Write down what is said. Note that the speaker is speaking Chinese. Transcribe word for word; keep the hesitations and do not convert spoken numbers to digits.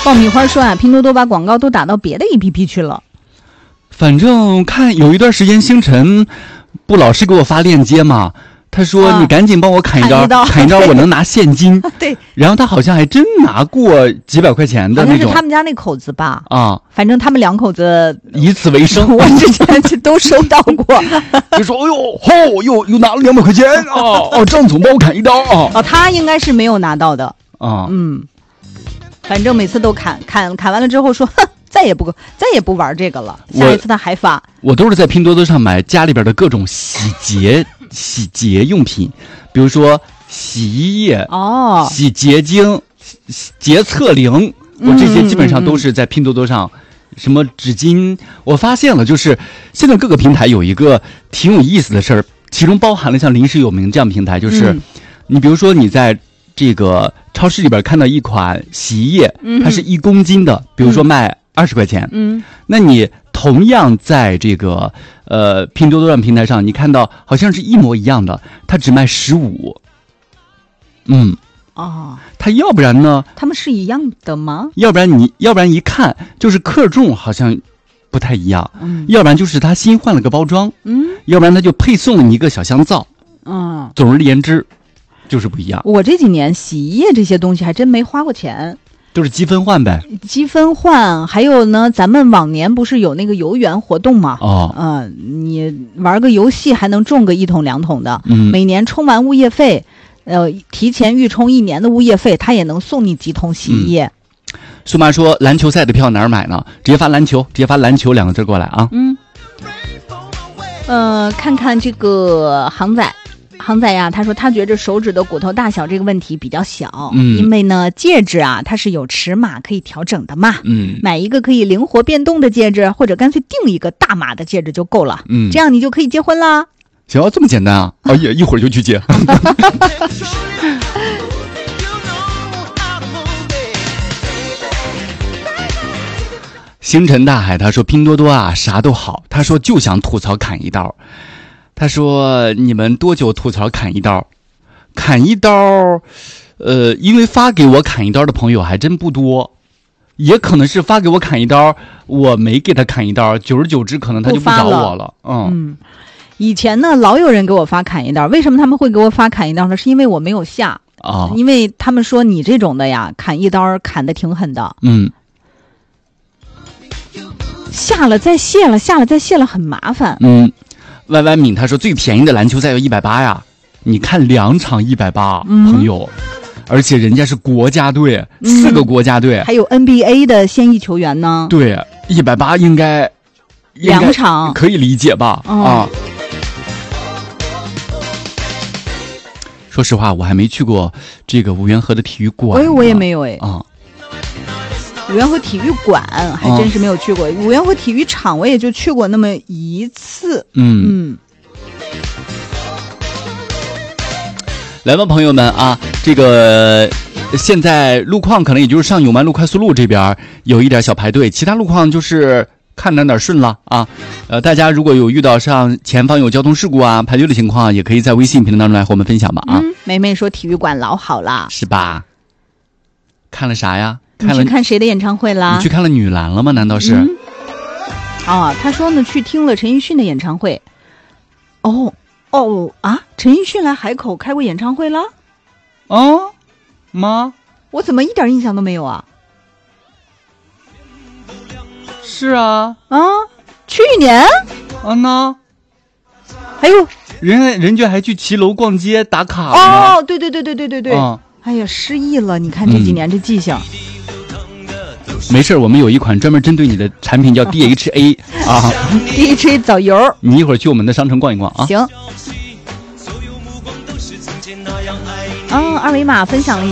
爆米花说啊，拼多多把广告都打到别的 A P P 去了。 反正看有一段时间星辰不老是给我发链接嘛，他说、啊、你赶紧帮我砍一刀，砍一刀，砍一刀我能拿现金。 对， 然后他好像还真拿过几百块钱的那种。 好像是他们家那口子吧？ 啊， 反正他们两口子以此为生。 我之前都收到过， 就说哎呦吼，又又拿了两百块钱啊！哦，张总帮我砍一刀啊！ 哦，他应该是没有拿到的啊。 嗯，反正每次都砍砍砍完了之后说，哼。再也不再也不玩这个了，下一次他还发。 我都是在拼多多上买家里边的各种洗洁洗洁用品，比如说洗衣液、 哦、 洗洁精、洁厕灵，我这些基本上都是在拼多多上。嗯嗯嗯什么纸巾，我发现了，就是现在各个平台有一个挺有意思的事儿，其中包含了像临时有名这样平台，就是、嗯、你比如说你在这个超市里边看到一款洗衣液，它是一公斤的，比如说卖二十块钱， 嗯， 那你同样在这个呃拼多多上平台上，你看到好像是一模一样的，它只卖十五，嗯， 哦， 它要不然呢？ 他们是一样的吗？ 要不然你要不然一看就是克重好像不太一样， 嗯， 要不然就是它新换了个包装， 嗯， 要不然它就配送了你一个小香皂， 嗯， 总而言之就是不一样。 我这几年洗衣液这些东西还真没花过钱。 都是积分换呗， 积分换，还有呢，咱们往年不是有那个游园活动吗？ 哦， 嗯、呃，你玩个游戏还能中个一桶两桶的， 嗯， 每年充完物业费，呃，提前预充一年的物业费，他也能送你几桶洗衣液。 嗯、苏妈说篮球赛的票哪儿买呢？直接发篮球，直接发篮球两个字过来啊。 嗯，呃，看看这个航仔。航仔呀，他说他觉着手指的骨头大小这个问题比较小， 嗯， 因为呢戒指啊它是有尺码可以调整的嘛， 嗯， 买一个可以灵活变动的戒指，或者干脆定一个大码的戒指就够了， 嗯， 这样你就可以结婚啦。 行，这么简单啊？哎呀，一会儿就去结。星辰大海他说拼多多啊啥都好，他说就想吐槽砍一刀。他说你们多久吐槽砍一刀？砍一刀呃因为发给我砍一刀的朋友还真不多，也可能是发给我砍一刀我没给他砍一刀，久而久之可能他就不找我了。嗯嗯，以前呢老有人给我发砍一刀，为什么他们会给我发砍一刀呢？是因为我没有下啊， 因为他们说你这种的呀砍一刀砍得挺狠的。 嗯， 下了再卸了，下了再卸了很麻烦。 嗯歪歪敏他说最便宜的篮球赛要一百八呀，你看两场一百八，朋友，而且人家是国家队，嗯、四个国家队， 还有 N B A 的现役球员呢。 对，一百八应该两场可以理解吧？ 嗯、 啊。说实话，我还没去过这个五缘河的体育馆。 哎，我也没有哎。 啊。 五缘河体育馆还真是没有去过，五缘河体育场我也就去过那么一次。 嗯嗯， 来吧，朋友们啊，这个现在路况可能也就是上永万路快速路这边有一点小排队，其他路况就是看哪哪顺了啊。呃，大家如果有遇到上前方有交通事故啊、排队的情况，也可以在微信评论当中来和我们分享吧啊。 嗯，梅梅说体育馆老好了， 是吧？看了啥呀？ 你去看谁的演唱会啦？ 你去看了女篮了吗？难道是？ 嗯、哦，他说呢，去听了陈奕迅的演唱会。哦哦啊！陈奕迅来海口开过演唱会了？ 哦，妈， 我怎么一点印象都没有啊？ 是啊， 啊，去年啊呢， 还有人人家还去骑楼逛街打卡了。 哦，对对对对对对对。 啊哎呀，失忆了！你看这几年这记性。 嗯、没事，我们有一款专门针对你的产品叫 D H A 啊 ，D H A 藻油。 你一会儿去我们的商城逛一逛啊。 行。嗯，二维码分享了一下。